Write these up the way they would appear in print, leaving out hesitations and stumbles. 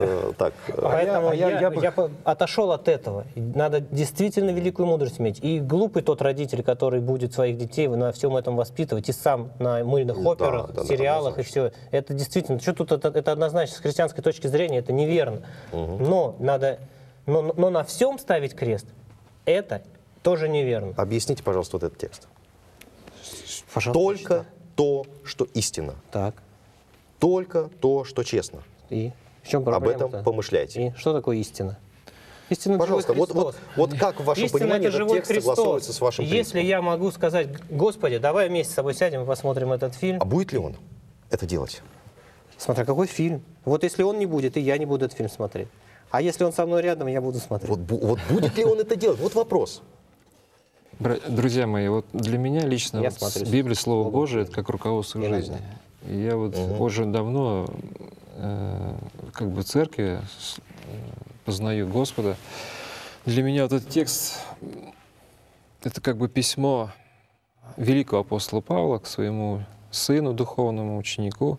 Так. Поэтому я отошел от этого. Надо действительно великую мудрость иметь. И глупый тот родитель, который будет своих детей на всем этом воспитывать, и сам на мыльных операх, сериалах и все. Это действительно, что тут это однозначно с христианской точки зрения, это неверно. Но на всем ставить крест, это тоже неверно. Объясните, пожалуйста, вот этот текст. Пожалуйста, Только то, что истина. так. Только то, что честно. И в чем Об проблема-то? этом помышляйте. И что такое истина? Истина — это Пожалуйста, живой Христос. вот как в вашем Истина — понимании это этот живой текст согласовывается с вашим Если принципом? я могу сказать: Господи, давай вместе с тобой сядем и посмотрим этот фильм. А будет ли он это делать? Смотря какой фильм. Вот если он не будет, и я не буду этот фильм смотреть. А если он со мной рядом, я буду смотреть. Вот будет ли он это делать? Вот вопрос. Друзья мои, вот для меня лично Я вот смотрю. Библия, Слово Божие, это как руководство к жизни. И я вот уже давно как бы в церкви познаю Господа. Для меня вот этот текст — это как бы письмо великого апостола Павла к своему сыну, духовному ученику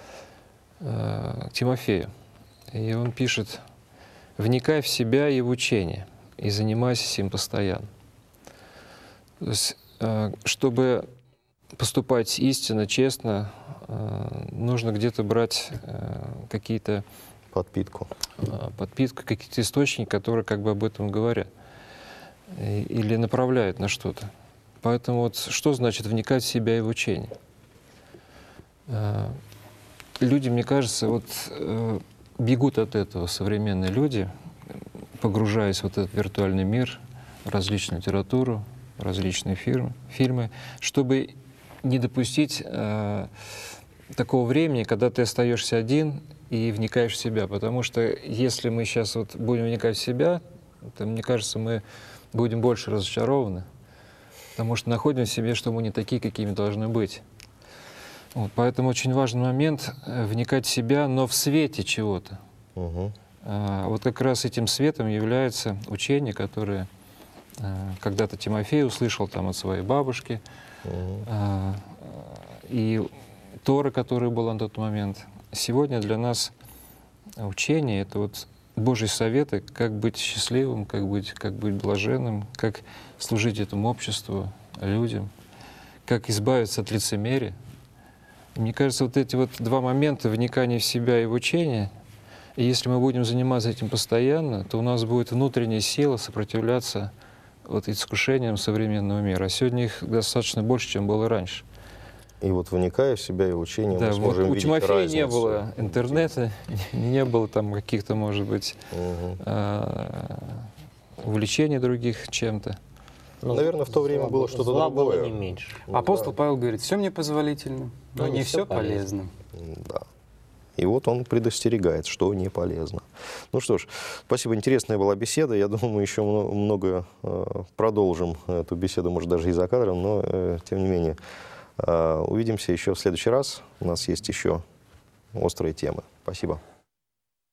Тимофею. И он пишет: «Вникай в себя и в учение, и занимайся им постоянно». То есть, чтобы поступать истинно, честно, нужно где-то брать какие-то Подпитку. подпитку, какие-то источники, которые как бы об этом говорят или направляют на что-то. Поэтому вот что значит вникать в себя и в учение? Люди, мне кажется, вот бегут от этого, современные люди, погружаясь в вот этот виртуальный мир, различную литературу, различные фильмы, чтобы не допустить такого времени, когда ты остаешься один и вникаешь в себя. Потому что если мы сейчас вот будем вникать в себя, то, мне кажется, мы будем больше разочарованы, потому что находим в себе, что мы не такие, какими должны быть. Вот, поэтому очень важный момент — вникать в себя, но в свете чего-то. Вот как раз этим светом является учение, которое когда-то Тимофей услышал там от своей бабушки, и Тора, которая была на тот момент. Сегодня для нас учение — это вот Божьи советы, как быть счастливым, как быть блаженным, как служить этому обществу, людям, как избавиться от лицемерия. И мне кажется, вот эти вот два момента — вникание в себя и в учение, и если мы будем заниматься этим постоянно, то у нас будет внутренняя сила сопротивляться вот искушениям современного мира. А сегодня их достаточно больше, чем было раньше. И вот вникая в себя и в учение, Да, мы сможем у видеть Тимофея разницу. не было интернета, не было там каких-то, может быть, увлечений других чем-то. Наверное, в то время было что-то зла было другое. не меньше. Апостол Павел говорит: все мне позволительно, но не все полезно. Да. И вот он предостерегает, что не полезно. Ну что ж, спасибо. Интересная была беседа. Я думаю, мы еще много продолжим эту беседу, может, даже и за кадром, но тем не менее. Увидимся еще в следующий раз. У нас есть еще острые темы. Спасибо.